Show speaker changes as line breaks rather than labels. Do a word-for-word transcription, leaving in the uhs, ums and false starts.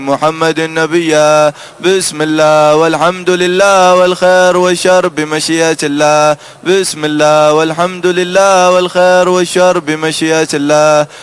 محمد نبيا. بسم الله والحمد لله والخير والشر بمشيئة الله. بسم الله والحمد لله والخير والشر بمشيئة الله.